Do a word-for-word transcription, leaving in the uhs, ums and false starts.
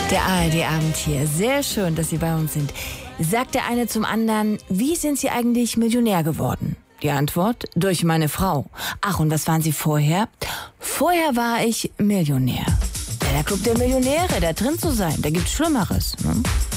Der A R D-Abend hier. Sehr schön, dass Sie bei uns sind. Sagt der eine zum anderen, wie sind Sie eigentlich Millionär geworden? Die Antwort, durch meine Frau. Ach, und was waren Sie vorher? Vorher war ich Millionär. Ja, der Club der Millionäre, da drin zu sein, da gibt's Schlimmeres. Ne?